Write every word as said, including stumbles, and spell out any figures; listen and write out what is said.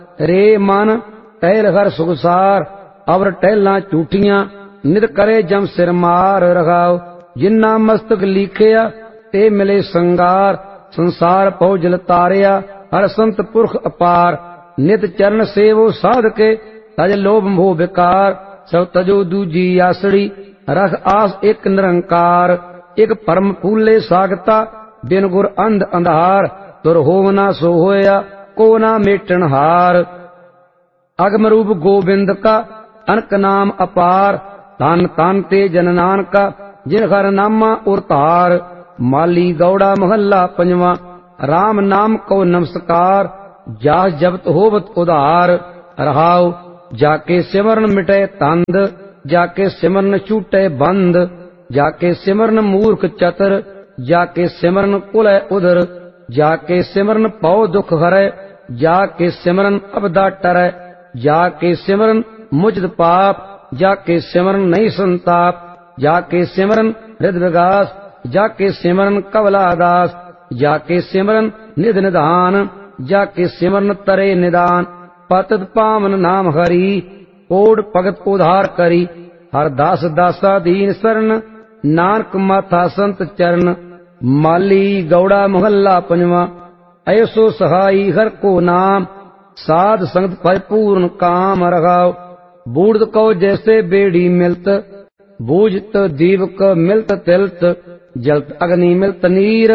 रे मन टहल हर सुखसार अवर टहला झूठियां नित करे जम सिर मार रखाओ जिन्ना मस्तक लिखिया ते मिले संगार संसार पौ जल तारिया हर संत पुरख अपार नित चरण सेवो साध के तज लोभ मोह विकार सब तजो दूजी आसड़ी रख आस एक निरंकार एक परम फूले सागता बिन गुर अंध अंधार तुर होवना सो होया को ना मेटन हार अगम रूप गोविंद का अनक नाम अपार धन तन ते जन नानका जिन हर नामा उरतार माली गौड़ा महल्ला पंजवा राम नाम को नमस्कार जा जबत होवत उधार रहाओ जाके सिमरन मिटे तंद जाके सिमरन छूटे बंद जाके सिमरन मूर्ख चतर जाके सिमरन कुलै उधर जाके सिमरन पौ दुख हरै जाके सिमरन अबदा टरै जाके सिमरन मुझद पाप जाके सिमरन नहीं संताप जाके सिमरन हृद विगास जाके सिमरन कवला दास जाके सिमरन निध निधान जाके सिमरन तरे निदान पतत पावन नाम हरि कोड भगत उधार करी हर दास दासा दीन शरण नानक माथा संत चरण माली गौड़ा मोहल्ला पंजवा ऐसो सहाई हर को नाम साध संगत परिपूर्ण काम रखाओ बूढ़ को जैसे बेड़ी मिलत बूझत दीवक मिलत तिलत जलत अग्नि मिलत नीर